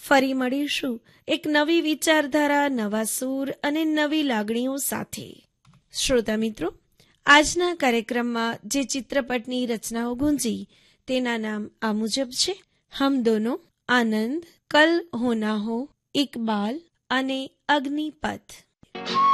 ફરી મળીશું એક નવી વિચારધારા, નવા સૂર અને નવી લાગણીઓ સાથે. શ્રોતા મિત્રો, આજના કાર્યક્રમમાં જે ચિત્રપટની રચનાઓ ગુંજી તેના નામ આ મુજબ છે: હમ દોનો, આનંદ, કલ હો ના હો, ઇકબાલ અને અગ્નિપથ.